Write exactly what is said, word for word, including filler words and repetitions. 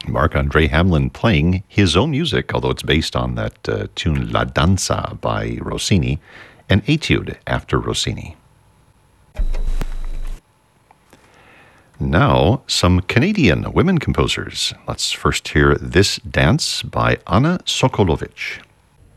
Marc-Andre Hamelin playing his own music, although it's based on that uh, tune La Danza by Rossini, an etude after Rossini. Now, some Canadian women composers. Let's first hear This Dance by Anna Sokolovic.